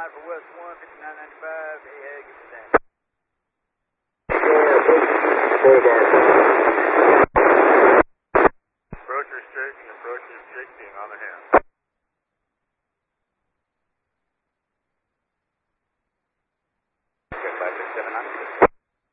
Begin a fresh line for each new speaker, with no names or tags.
line for West 1, 5995, hey, get the down.
Approach restricting, approach restricting on the hand.
Check 5679.